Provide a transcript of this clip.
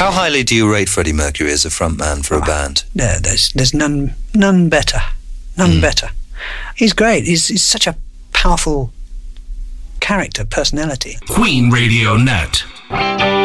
How highly do you rate Freddie Mercury as a frontman for a band? No, there's none better. None better. He's great. He's such a powerful character, personality. Queen Radio Net.